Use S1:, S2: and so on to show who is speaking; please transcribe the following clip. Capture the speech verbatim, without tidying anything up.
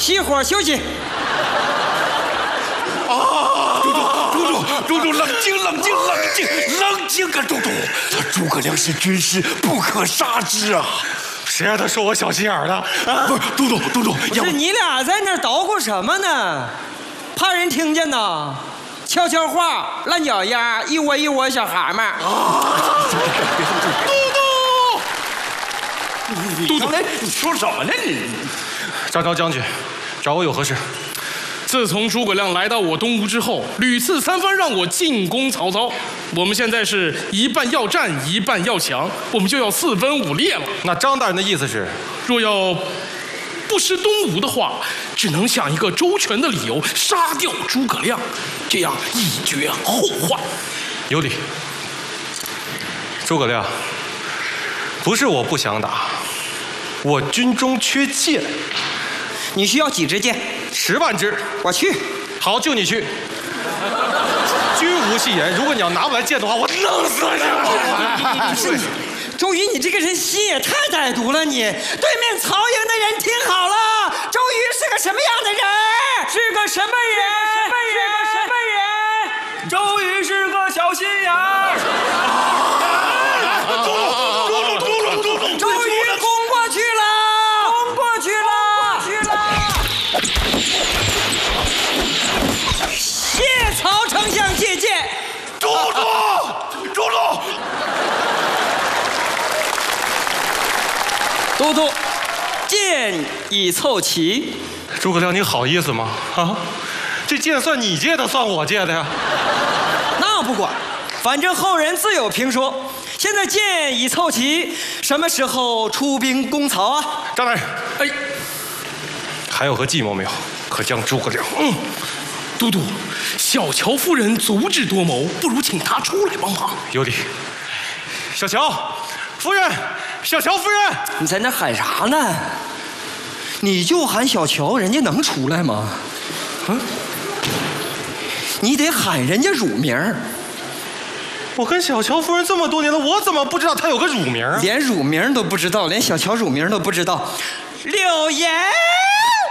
S1: 熄火休息。
S2: 啊！都督，都督，都督，冷静，冷静，冷静，冷静啊！都督，他诸葛亮是军师，不可杀之啊！
S3: 谁让他说我小心眼儿的？
S2: 啊，不是，都督，都督，
S1: 不是你俩在那捣鼓什么呢？怕人听见呐？悄悄话，烂脚丫，一窝一窝小蛤蟆。啊！
S2: 都督，都督，你说什么呢你？
S3: 张昭将军，找我有何事？
S4: 自从诸葛亮来到我东吴之后，屡次三番让我进攻曹操。我们现在是一半要战，一半要降，我们就要四分五裂了。
S3: 那张大人的意思是，
S4: 若要不失东吴的话，只能想一个周全的理由，杀掉诸葛亮，这样以绝后患。
S3: 有理。诸葛亮，不是我不想打，我军中缺剑。
S1: 你需要几支箭？
S3: 十万支。
S1: 我去。
S3: 好，就你去。君无戏言，如果你要拿不来剑的话，我弄死你！
S1: 不是你，周瑜，你这个人心也太歹毒了你！对面曹营的人听好了，周瑜是个什么样的人？是个什么人？什么人？什么人？周瑜是个小心眼儿。
S2: 都督，都督，都督，都督，
S1: 周瑜攻过去了，攻过去了。谢曹丞相借剑。
S2: 都督，都督，
S1: 都督，剑已凑齐。
S3: 诸葛亮，你好意思吗？啊，这剑算你借的，算我借的呀？
S1: 那不管，反正后人自有评说。现在剑已凑齐，什么时候出兵攻曹啊？
S3: 张大人，
S4: 哎，
S3: 还有何计谋没有？可将诸葛亮……
S4: 嗯，都督，小乔夫人足智多谋，不如请她出来帮忙。
S3: 有理。小乔夫人，小乔夫人，
S1: 你在那喊啥呢？你就喊小乔，人家能出来吗？嗯，你得喊人家乳名。
S3: 我跟小乔夫人这么多年了，我怎么不知道她有个乳名啊？
S1: 连乳名都不知道，连小乔乳名都不知道。柳岩。